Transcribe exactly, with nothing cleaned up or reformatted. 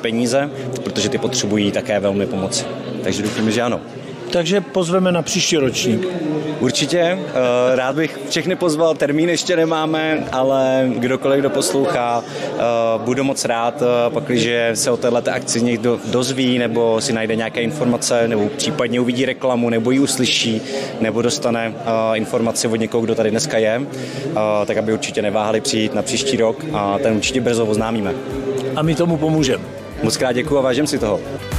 peníze, protože ty potřebují také velmi pomoci. Takže doufám, že ano. Takže pozveme na příští ročník. Určitě, rád bych všechny pozval, termín ještě nemáme, ale kdokoliv, kdo poslouchá, budu moc rád, pakliže se o této akci někdo dozví, nebo si najde nějaké informace, nebo případně uvidí reklamu, nebo ji uslyší, nebo dostane informaci od někoho, kdo tady dneska je, tak aby určitě neváhali přijít na příští rok a ten určitě brzo oznámíme. A my tomu pomůžeme. Moc krát děkuju a vážím si toho.